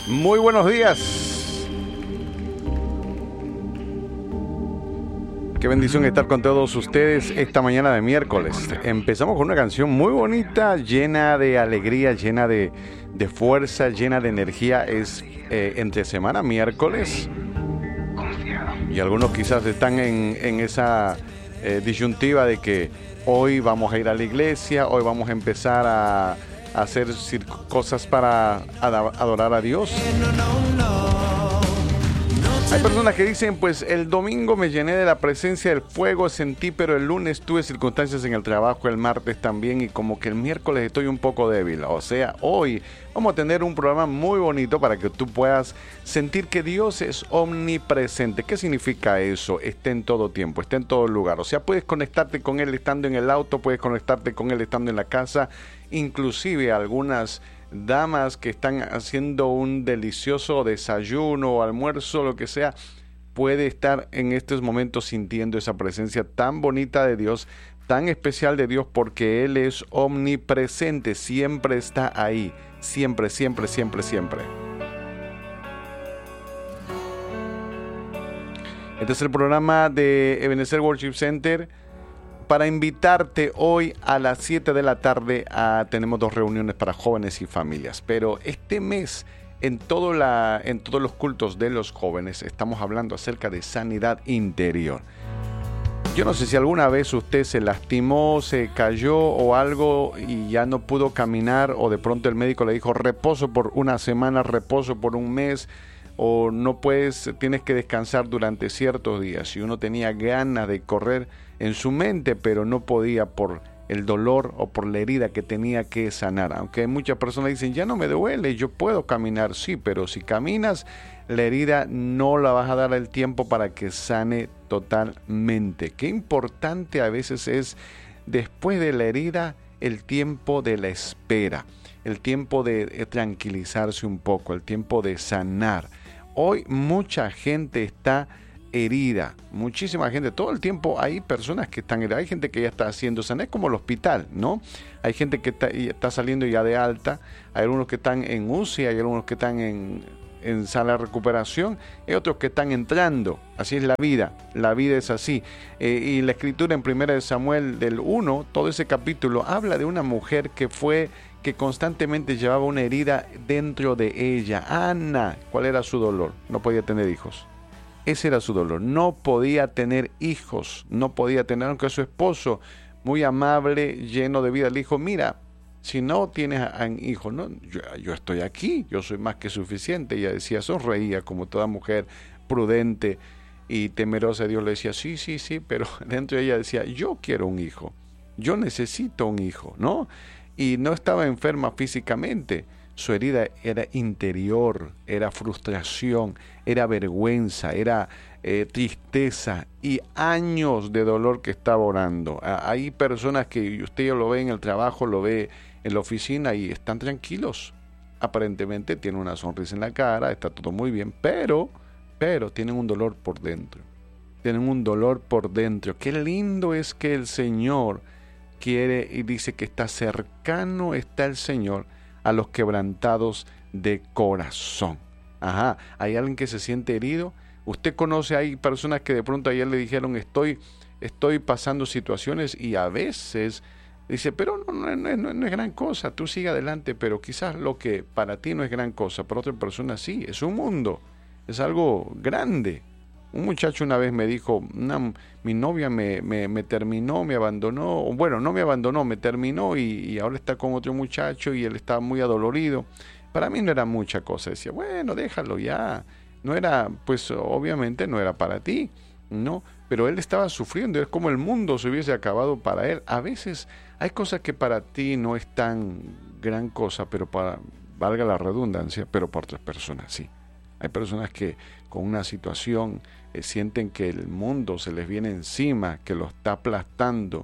Muy buenos días. Qué bendición estar con todos ustedes esta mañana de miércoles. Empezamos con una canción muy bonita, llena de alegría, llena de fuerza, llena de energía. Es entre semana, miércoles. Y algunos quizás están en esa disyuntiva de que hoy vamos a ir a la iglesia, hoy vamos a empezar a hacer cosas para adorar a Dios. Hay personas que dicen, pues el domingo me llené de la presencia del fuego, sentí, pero el lunes tuve circunstancias en el trabajo, el martes también, y como que el miércoles estoy un poco débil. O sea, hoy vamos a tener un programa muy bonito para que tú puedas sentir que Dios es omnipresente. ¿Qué significa eso? Está en todo tiempo, está en todo lugar. O sea, puedes conectarte con Él estando en el auto, puedes conectarte con Él estando en la casa, inclusive algunas damas que están haciendo un delicioso desayuno o almuerzo, lo que sea, puede estar en estos momentos sintiendo esa presencia tan bonita de Dios, tan especial de Dios, porque Él es omnipresente, siempre está ahí, siempre, siempre, siempre, siempre. Este es el programa de Ebenezer Worship Center. Para invitarte hoy a las 7 de la tarde, tenemos 2 reuniones para jóvenes y familias. Pero este mes, en todos los cultos de los jóvenes, estamos hablando acerca de sanidad interior. Yo no sé si alguna vez usted se lastimó, se cayó o algo y ya no pudo caminar, o de pronto el médico le dijo reposo por una semana, reposo por un mes, o no puedes, tienes que descansar durante ciertos días. Si uno tenía ganas de correr en su mente, pero no podía por el dolor o por la herida que tenía que sanar. Aunque muchas personas dicen, ya no me duele, yo puedo caminar. Sí, pero si caminas, la herida no la vas a dar el tiempo para que sane totalmente. Qué importante a veces es, después de la herida, el tiempo de la espera, el tiempo de tranquilizarse un poco, el tiempo de sanar. Hoy mucha gente está herida, muchísima gente, todo el tiempo hay personas que están heridas, hay gente que ya está haciendo sanar, es como el hospital, ¿no? Hay gente que está saliendo ya de alta, hay algunos que están en UCI, hay algunos que están en sala de recuperación, hay otros que están entrando. Así es la vida es así. Y la escritura en 1 Samuel del 1, todo ese capítulo, habla de una mujer que constantemente llevaba una herida dentro de ella. Ana, ¿cuál era su dolor? No podía tener hijos. Ese era su dolor. No podía tener hijos. No podía tener, aunque su esposo, muy amable, lleno de vida, le dijo, mira, si no tienes hijos, no, yo estoy aquí, yo soy más que suficiente. Ella decía, sonreía como toda mujer prudente y temerosa de Dios. Le decía, sí, pero dentro de ella decía, yo quiero un hijo. Yo necesito un hijo, ¿no? Y no estaba enferma físicamente, su herida era interior, era frustración, era vergüenza, era tristeza y años de dolor que estaba orando. Hay personas que usted lo ve en el trabajo, lo ve en la oficina y están tranquilos. Aparentemente tienen una sonrisa en la cara, está todo muy bien, pero tienen un dolor por dentro. Tienen un dolor por dentro. Qué lindo es que el Señor quiere y dice que cercano está el Señor a los quebrantados de corazón. Ajá, hay alguien que se siente herido. Usted conoce, hay personas que de pronto ayer le dijeron estoy pasando situaciones, y a veces dice, pero no es gran cosa, tú sigue adelante, pero quizás lo que para ti no es gran cosa, para otra persona sí, es un mundo, es algo grande. Un muchacho una vez me dijo, mi novia me terminó, me abandonó, bueno, no me abandonó, me terminó y ahora está con otro muchacho y él está muy adolorido. Para mí no era mucha cosa, decía, bueno, déjalo ya. No era, pues obviamente no era para ti, ¿no? Pero él estaba sufriendo, es como el mundo se hubiese acabado para él. A veces hay cosas que para ti no es tan gran cosa, pero valga la redundancia, pero para otras personas sí. Hay personas que con una situación sienten que el mundo se les viene encima, que lo está aplastando,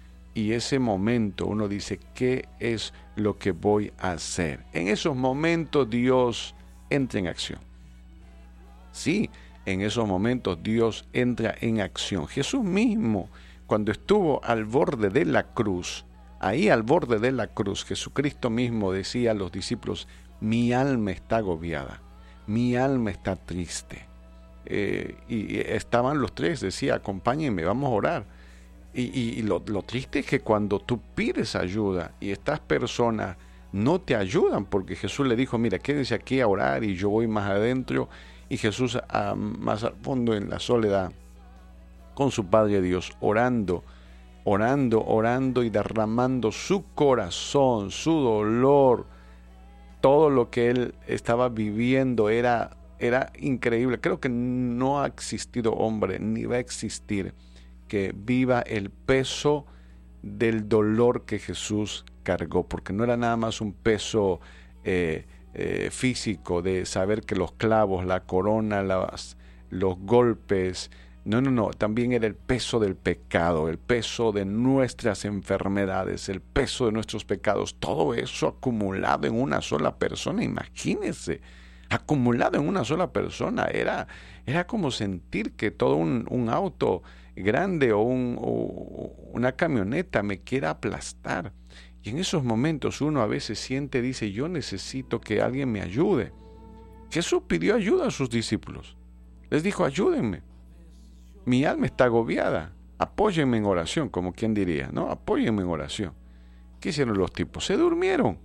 y ese momento uno dice, ¿qué es lo que voy a hacer? En esos momentos Dios entra en acción. Sí, en esos momentos Dios entra en acción. Jesús mismo, cuando estuvo al borde de la cruz, ahí al borde de la cruz, Jesucristo mismo decía a los discípulos, mi alma está agobiada. mi alma está triste. Y estaban los tres, decía, acompáñenme, vamos a orar. Y lo triste es que cuando tú pides ayuda y estas personas no te ayudan, porque Jesús le dijo, mira, quédense aquí a orar y yo voy más adentro, y Jesús más al fondo en la soledad con su Padre Dios, orando y derramando su corazón, su dolor, todo lo que él estaba viviendo era increíble. Creo que no ha existido hombre, ni va a existir, que viva el peso del dolor que Jesús cargó, porque no era nada más un peso físico de saber que los clavos, la corona, los golpes, no, también era el peso del pecado, el peso de nuestras enfermedades, el peso de nuestros pecados, todo eso acumulado en una sola persona. Imagínense, acumulado en una sola persona, era como sentir que todo un auto grande o una camioneta me quiera aplastar. Y en esos momentos uno a veces siente, dice, yo necesito que alguien me ayude. Jesús pidió ayuda a sus discípulos. Les dijo, ayúdenme. Mi alma está agobiada. Apóyenme en oración, como quien diría, ¿no? Apóyenme en oración. ¿Qué hicieron los tipos? Se durmieron.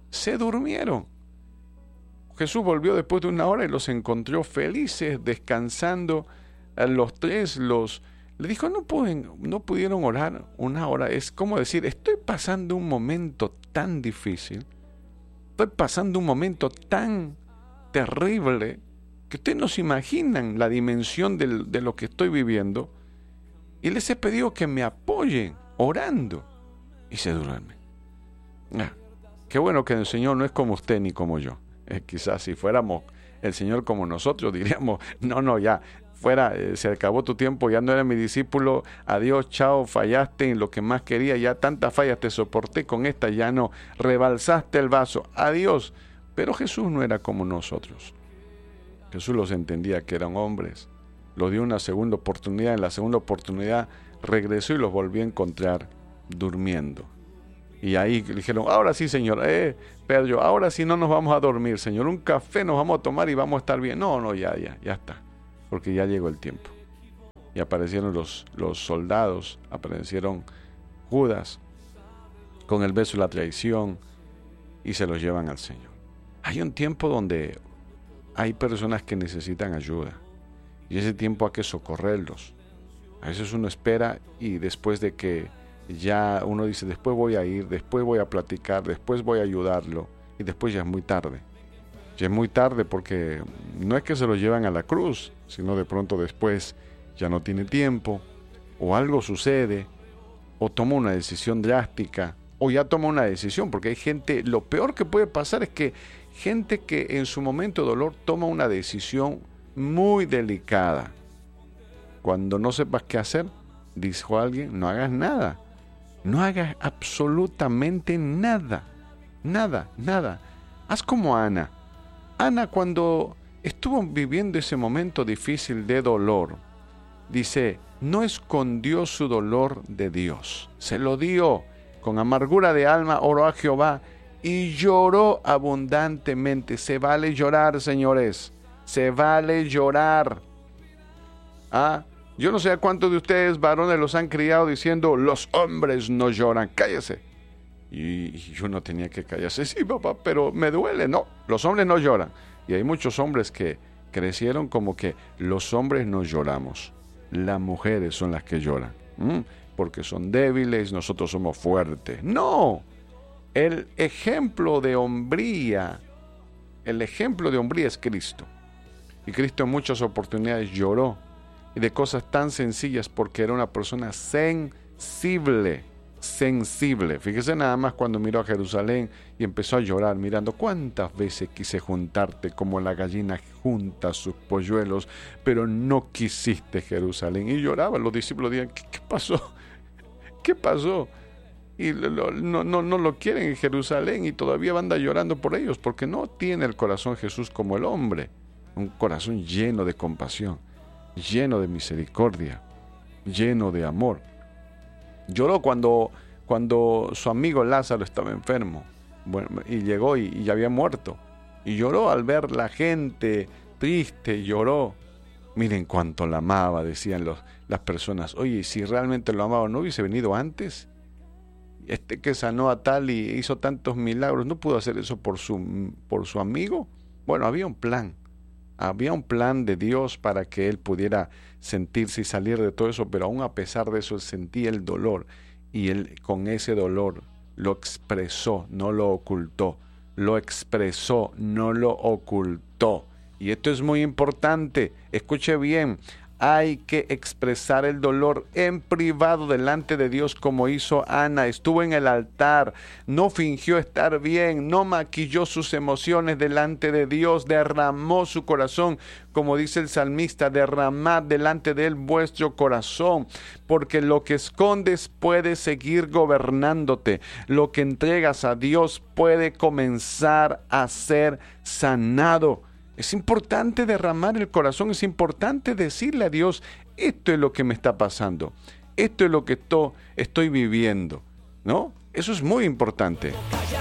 Jesús volvió después de una hora y los encontró felices, descansando. A los tres le dijo, no pudieron orar una hora. Es como decir, estoy pasando un momento tan difícil, estoy pasando un momento tan terrible, que ustedes no se imaginan la dimensión de lo que estoy viviendo, y les he pedido que me apoyen orando, y se duermen. Qué bueno que el Señor no es como usted ni como yo. Quizás si fuéramos el Señor como nosotros, diríamos, no, ya, fuera, se acabó tu tiempo, ya no eres mi discípulo, adiós, chao, fallaste en lo que más quería, ya tantas fallas te soporté, con esta ya no, rebalsaste el vaso, adiós. Pero Jesús no era como nosotros. Jesús los entendía que eran hombres, los dio una segunda oportunidad, en la segunda oportunidad regresó y los volvió a encontrar durmiendo. Y ahí le dijeron, ahora sí, Señor, Pedro, ahora sí no nos vamos a dormir, Señor, un café nos vamos a tomar y vamos a estar bien. No, ya está, porque ya llegó el tiempo. Y aparecieron los soldados, aparecieron Judas con el beso y la traición, y se los llevan al Señor. Hay un tiempo donde hay personas que necesitan ayuda, y ese tiempo hay que socorrerlos. A veces uno espera, y después de que ya uno dice, después voy a ir, después voy a platicar, después voy a ayudarlo, y después ya es muy tarde. Ya es muy tarde, porque no es que se lo llevan a la cruz, sino de pronto después ya no tiene tiempo, o algo sucede, o toma una decisión drástica, o ya toma una decisión, porque hay gente, lo peor que puede pasar es que gente que en su momento de dolor toma una decisión muy delicada. Cuando no sepas qué hacer, dijo alguien, no hagas nada. No hagas absolutamente nada. Haz como Ana. Ana, cuando estuvo viviendo ese momento difícil de dolor, dice, no escondió su dolor de Dios. Se lo dio. Con amargura de alma oró a Jehová y lloró abundantemente. Se vale llorar, señores. Se vale llorar. Yo no sé a cuántos de ustedes varones los han criado diciendo, los hombres no lloran. Cállese. Y uno tenía que callarse. Sí, papá, pero me duele. No, los hombres no lloran. Y hay muchos hombres que crecieron como que los hombres no lloramos. Las mujeres son las que lloran. Porque son débiles, nosotros somos fuertes. No. El ejemplo de hombría es Cristo. Y Cristo en muchas oportunidades lloró, y de cosas tan sencillas, porque era una persona sensible. Fíjese nada más cuando miró a Jerusalén y empezó a llorar, mirando cuántas veces quise juntarte como la gallina junta sus polluelos, pero no quisiste, Jerusalén. Y lloraba. Los discípulos decían, ¿qué pasó? ¿Qué pasó? Y no lo quieren en Jerusalén, y todavía anda llorando por ellos, porque no tiene el corazón Jesús como el hombre, un corazón lleno de compasión, lleno de misericordia, lleno de amor. Lloró cuando su amigo Lázaro estaba enfermo, y llegó y ya había muerto, y lloró al ver la gente triste, lloró. Miren cuánto la amaba, decían las personas. Oye, si realmente lo amaba, ¿no hubiese venido antes? Que sanó a tal y hizo tantos milagros, ¿no pudo hacer eso por su amigo? Bueno, había un plan de Dios para que él pudiera sentirse y salir de todo eso, pero aún a pesar de eso, él sentía el dolor, y él con ese dolor lo expresó, no lo ocultó, lo expresó, no lo ocultó. Y esto es muy importante, escuche bien. Hay que expresar el dolor en privado delante de Dios, como hizo Ana. Estuvo en el altar, no fingió estar bien, no maquilló sus emociones delante de Dios, derramó su corazón, como dice el salmista: derramad delante de él vuestro corazón, porque lo que escondes puede seguir gobernándote. Lo que entregas a Dios puede comenzar a ser sanado. Es importante derramar el corazón, es importante decirle a Dios: esto es lo que me está pasando, esto es lo que estoy viviendo, ¿no? Eso es muy importante.